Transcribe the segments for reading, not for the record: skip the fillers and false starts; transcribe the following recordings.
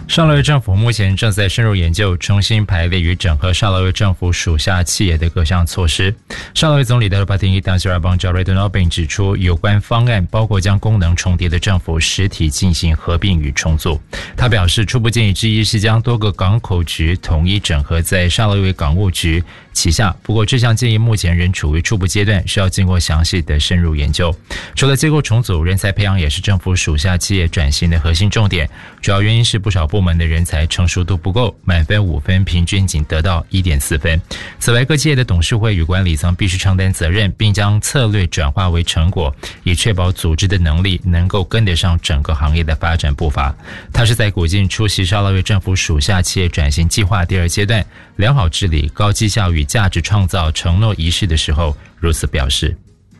沙劳越政府目前正在深入研究重新排列与整合沙劳越政府属下企业的各项措施。沙劳越总理德巴丁伊当西尔邦加瑞德诺并指出，有关方案包括将功能重叠的政府实体进行合并与重组。他表示，初步建议之一是将多个港口局统一整合在沙劳越港务局旗下，不过这项建议目前仍处于初步阶段，需要经过详细的深入研究。除了结构重组，人才培养也是政府属下企业转型的核心重点，主要原因是不少部门的人才成熟度不够，满分5分，平均仅得到 1.4 分。此外，各企业的董事会与管理层必须承担责任，并将策略转化为成果，以确保组织的能力能够跟得上整个行业的发展步伐。他是在古晋出席沙劳越政府属下企业转型计划第2阶段良好治理、高绩效与价值创造承诺仪式的时候如此表示。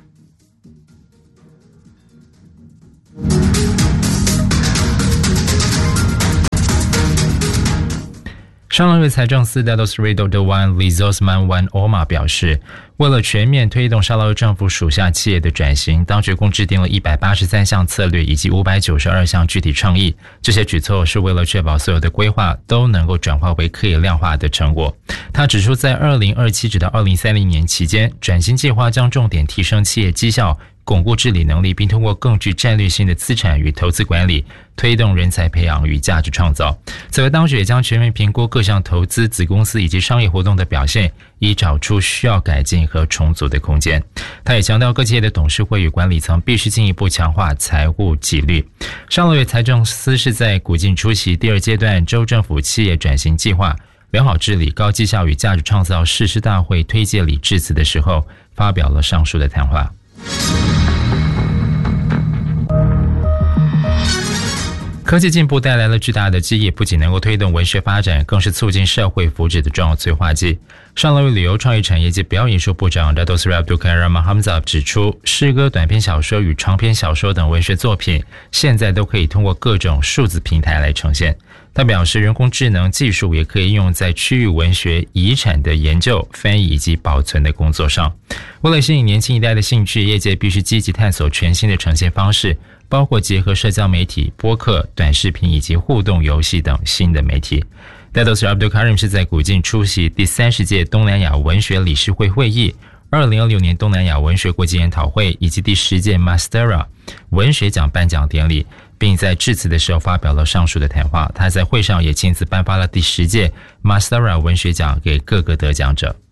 沙劳越财政司 Dato Seri Dr. Wan Lizosman Wan Oma 表示，为了全面推动沙劳越政府属下企业的转型，当局共制定了183项策略以及592项具体倡议。这些举措是为了确保所有的规划都能够转化为可以量化的成果。他指出，在2027直到2030年期间，转型计划将重点提升企业绩效，巩固治理能力，并通过更具战略性的资产与投资管理，推动人才培养与价值创造。此外，当局也将全面评估各项投资、子公司以及商业活动的表现，以找出需要改进和重组的空间。他也强调，各企业的董事会与管理层必须进一步强化财务纪律。沙劳越财政司是在古晋出席第2阶段州政府企业转型计划良好治理、高绩效与价值创造誓师大会推介礼致辞的时候，发表了上述的谈话。科技进步带来了巨大的机遇，不仅能够推动文学发展，更是促进社会福祉的重要催化剂。沙劳越旅游创意产业及表演艺术部长 Dato Seri Abdul Karim Hamzah 指出，诗歌、短篇小说与长篇小说等文学作品现在都可以通过各种数字平台来呈现。他表示，人工智能技术也可以应用在区域文学遗产的研究、翻译以及保存的工作上。为了吸引年轻一代的兴趣，业界必须积极探索全新的呈现方式，包括结合社交媒体、播客、短视频以及互动游戏等新的媒体。Dato Seri Abdul Karim 是在古晋出席第30届东南亚文学理事会会议、2026年东南亚文学国际研讨会以及第10届 Mastera 文学奖颁奖典礼，并在致辞的时候发表了上述的谈话。他在会上也亲自颁发了第10届 Mastera 文学奖给各个得奖者。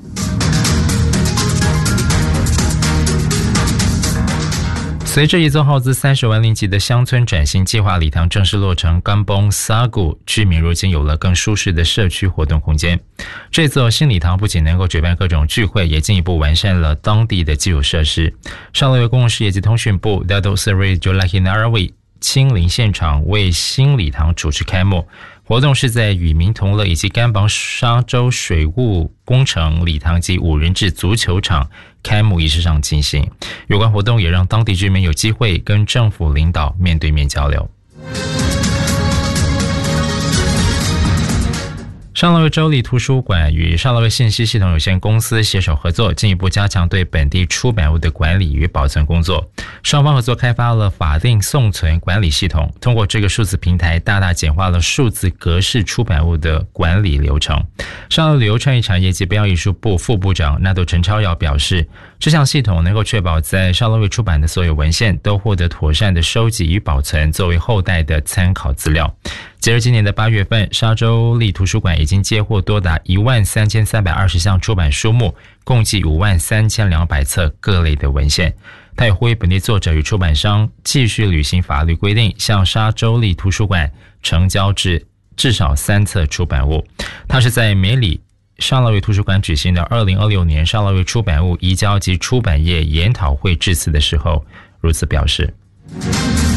随着一座耗资30万令吉的乡村转型计划礼堂正式落成，甘崩沙谷居民如今有了更舒适的社区活动空间。这座新礼堂不仅能够举办各种聚会，也进一步完善了当地的基础设施。沙劳越公共事业及通讯部 Dato Seri Jolahin Arawi 亲临现场为新礼堂主持开幕。活动是在与民同乐以及甘榜沙洲水务工程礼堂及5人制足球场开幕仪式上进行。有关活动也让当地居民有机会跟政府领导面对面交流。沙劳越州立图书馆与沙劳越信息系统有限公司携手合作，进一步加强对本地出版物的管理与保存工作。双方合作开发了法定送存管理系统，通过这个数字平台，大大简化了数字格式出版物的管理流程。沙劳越旅游创意产业及表演艺术部副部长纳豆陈超尧表示，这项系统能够确保在沙劳越出版的所有文献都获得妥善的收集与保存，作为后代的参考资料。截至今年的8月份，沙州立图书馆已经接获多达13320项出版书目，共计53200册各类的文献。他也呼吁本地作者与出版商继续履行法律规定，向沙州立图书馆呈交至少3册出版物。他是在梅里沙劳越图书馆举行的2026年沙劳越出版物移交及出版业研讨会致辞的时候如此表示。